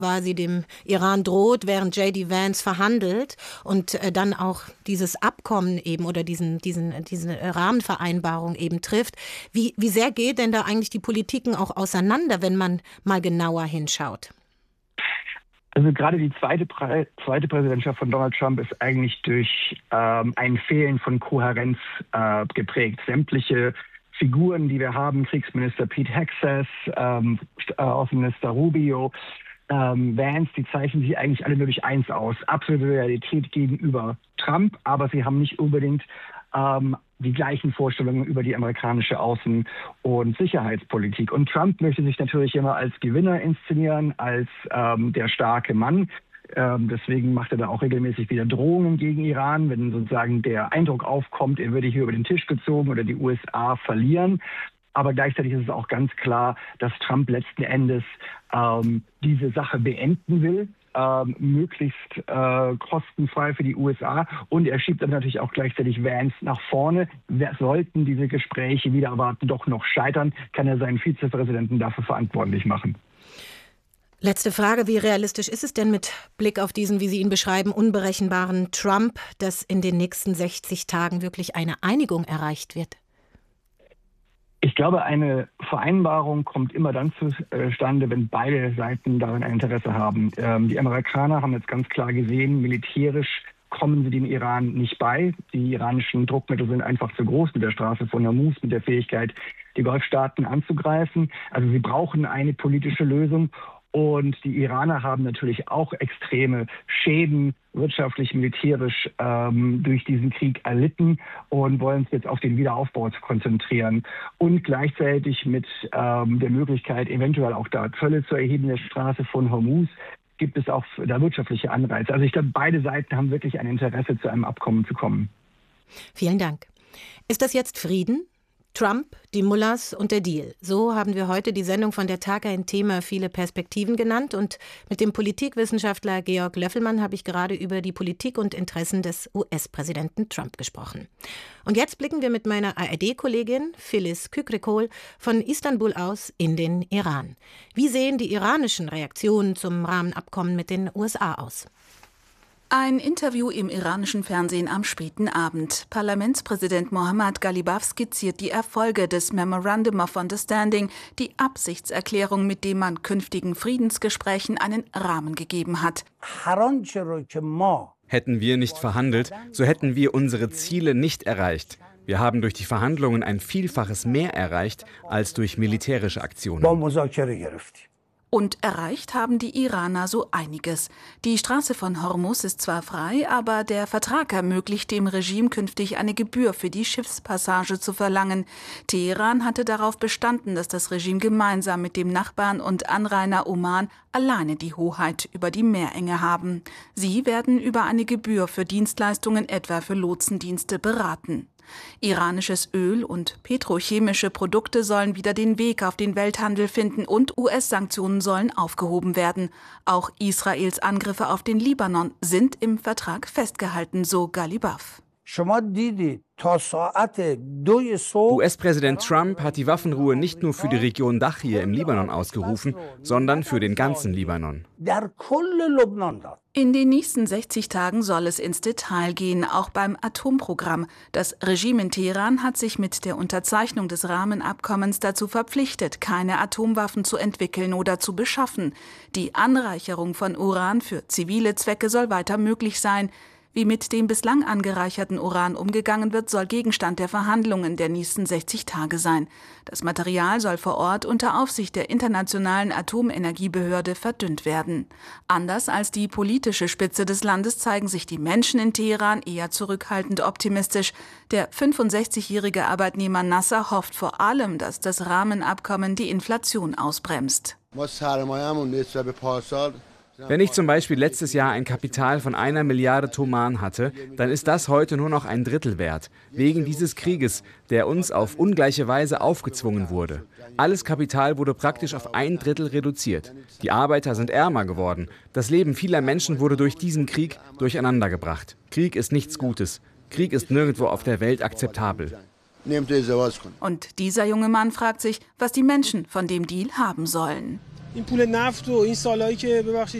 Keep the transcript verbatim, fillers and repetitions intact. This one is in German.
quasi dem Iran droht, während J D Vance verhandelt und äh, dann auch dieses Abkommen eben oder diesen, diesen, diese Rahmenvereinbarung eben trifft. Wie, wie sehr geht denn da eigentlich die Politiken auch auseinander, wenn man mal genauer hinschaut? Also gerade die zweite, Prä zweite Präsidentschaft von Donald Trump ist eigentlich durch ähm, ein Fehlen von Kohärenz äh, geprägt. Sämtliche Figuren, die wir haben, Kriegsminister Pete Hegseth, ähm, Außenminister Rubio, ähm, Vance, die zeichnen sich eigentlich alle nur durch eins aus. Absolute Realität gegenüber Trump, aber sie haben nicht unbedingt ähm, die gleichen Vorstellungen über die amerikanische Außen- und Sicherheitspolitik. Und Trump möchte sich natürlich immer als Gewinner inszenieren, als ähm, der starke Mann. Ähm, deswegen macht er da auch regelmäßig wieder Drohungen gegen Iran, wenn sozusagen der Eindruck aufkommt, er würde hier über den Tisch gezogen oder die U S A verlieren. Aber gleichzeitig ist es auch ganz klar, dass Trump letzten Endes ähm, diese Sache beenden will. Ähm, möglichst äh, kostenfrei für die U S A, und er schiebt dann natürlich auch gleichzeitig Vance nach vorne. Wer, sollten diese Gespräche wieder erwarten doch noch scheitern, kann er seinen Vizepräsidenten dafür verantwortlich machen. Letzte Frage, wie realistisch ist es denn mit Blick auf diesen, wie Sie ihn beschreiben, unberechenbaren Trump, dass in den nächsten sechzig Tagen wirklich eine Einigung erreicht wird? Ich glaube, eine Vereinbarung kommt immer dann zustande, wenn beide Seiten daran ein Interesse haben. Ähm, die Amerikaner haben jetzt ganz klar gesehen, militärisch kommen sie dem Iran nicht bei. Die iranischen Druckmittel sind einfach zu groß mit der Straße von Hormuz, mit der Fähigkeit, die Golfstaaten anzugreifen. Also sie brauchen eine politische Lösung. Und die Iraner haben natürlich auch extreme Schäden, wirtschaftlich, militärisch, ähm, durch diesen Krieg erlitten und wollen sich jetzt auf den Wiederaufbau konzentrieren. Und gleichzeitig mit ähm, der Möglichkeit, eventuell auch da Zölle zu erheben in der Straße von Hormuz, gibt es auch da wirtschaftliche Anreize. Also ich glaube, beide Seiten haben wirklich ein Interesse, zu einem Abkommen zu kommen. Vielen Dank. Ist das jetzt Frieden? Trump, die Mullahs und der Deal. So haben wir heute die Sendung von der Tag ein Thema viele Perspektiven genannt. Und mit dem Politikwissenschaftler Georg Löffelmann habe ich gerade über die Politik und Interessen des U S-Präsidenten Trump gesprochen. Und jetzt blicken wir mit meiner A R D-Kollegin Phyllis Kükrikol von Istanbul aus in den Iran. Wie sehen die iranischen Reaktionen zum Rahmenabkommen mit den U S A aus? Ein Interview im iranischen Fernsehen am späten Abend. Parlamentspräsident Mohammad Ghalibaf skizziert die Erfolge des Memorandum of Understanding, die Absichtserklärung, mit dem man künftigen Friedensgesprächen einen Rahmen gegeben hat. Hätten wir nicht verhandelt, so hätten wir unsere Ziele nicht erreicht. Wir haben durch die Verhandlungen ein Vielfaches mehr erreicht als durch militärische Aktionen. Und erreicht haben die Iraner so einiges. Die Straße von Hormuz ist zwar frei, aber der Vertrag ermöglicht dem Regime künftig eine Gebühr für die Schiffspassage zu verlangen. Teheran hatte darauf bestanden, dass das Regime gemeinsam mit dem Nachbarn und Anrainer Oman alleine die Hoheit über die Meerenge haben. Sie werden über eine Gebühr für Dienstleistungen, etwa für Lotsendienste, beraten. Iranisches Öl und petrochemische Produkte sollen wieder den Weg auf den Welthandel finden und U S-Sanktionen sollen aufgehoben werden. Auch Israels Angriffe auf den Libanon sind im Vertrag festgehalten, so Ghalibaf. U S-Präsident Trump hat die Waffenruhe nicht nur für die Region Dachir im Libanon ausgerufen, sondern für den ganzen Libanon. In den nächsten sechzig Tagen soll es ins Detail gehen, auch beim Atomprogramm. Das Regime in Teheran hat sich mit der Unterzeichnung des Rahmenabkommens dazu verpflichtet, keine Atomwaffen zu entwickeln oder zu beschaffen. Die Anreicherung von Uran für zivile Zwecke soll weiter möglich sein. Wie mit dem bislang angereicherten Uran umgegangen wird, soll Gegenstand der Verhandlungen der nächsten sechzig Tage sein. Das Material soll vor Ort unter Aufsicht der Internationalen Atomenergiebehörde verdünnt werden. Anders als die politische Spitze des Landes zeigen sich die Menschen in Teheran eher zurückhaltend optimistisch. Der fünfundsechzigjährige Arbeitnehmer Nasser hofft vor allem, dass das Rahmenabkommen die Inflation ausbremst. Wenn ich zum Beispiel letztes Jahr ein Kapital von einer Milliarde Toman hatte, dann ist das heute nur noch ein Drittel wert, wegen dieses Krieges, der uns auf ungleiche Weise aufgezwungen wurde. Alles Kapital wurde praktisch auf ein Drittel reduziert. Die Arbeiter sind ärmer geworden. Das Leben vieler Menschen wurde durch diesen Krieg durcheinandergebracht. Krieg ist nichts Gutes. Krieg ist nirgendwo auf der Welt akzeptabel. Und dieser junge Mann fragt sich, was die Menschen von dem Deal haben sollen. این پول نفت و این سالهایی که ببخشید